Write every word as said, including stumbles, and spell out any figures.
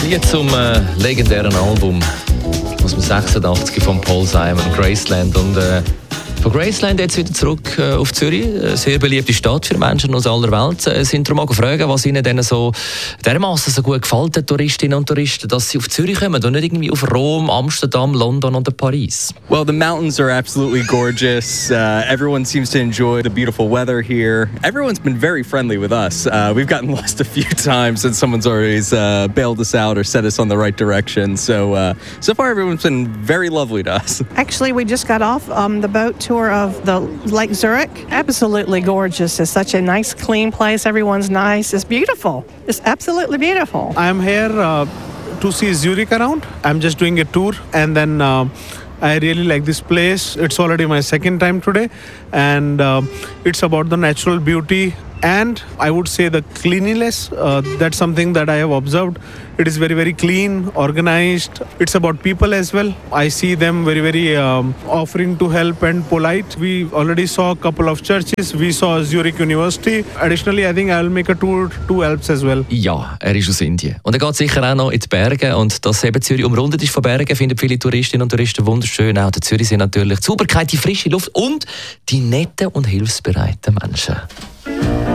Lied zum äh, legendären Album aus dem sechsundachtzig von Paul Simon, Graceland. Und äh, von Graceland jetzt wieder zurück äh, auf Zürich. Eine sehr beliebte Stadt für Menschen aus aller Welt. Äh, sind darum mal gefragt, was ihnen denn so dermassen so gut gefällt, den Touristinnen und Touristen, dass sie auf Zürich kommen und nicht irgendwie auf Rom, Amsterdam, London oder Paris. Well, the mountains are absolutely gorgeous. Uh, everyone seems to enjoy the beautiful weather here. Everyone's been very friendly with us. Uh, we've gotten lost a few times and someone's always uh, bailed us out or set us on the right direction. So, uh, so far everyone's been very lovely to us. Actually, we just got off um, the boat tour of the Lake Zurich. Absolutely gorgeous. It's such a nice, clean place. Everyone's nice. It's beautiful. It's absolutely beautiful. I'm here uh, to see Zurich around. I'm just doing a tour, and then uh, I really like this place. It's already my second time today, and uh, it's about the natural beauty and I would say the cleanliness. Uh, that's something that I have observed. It is very, very clean, organized. It's about people as well. I see them very, very um, offering to help and polite. We already saw a couple of churches. We saw Zurich University. Additionally, I think I'll make a tour to Alps as well. Ja, er ist aus Indien. Und er geht sicher auch noch in die Berge. Und dass eben Zürich umrundet ist von Bergen, finden viele Touristinnen und Touristen wunderschön. Auch der Zürichsee natürlich. Die Sauberkeit, die frische Luft und die netten und hilfsbereiten Menschen.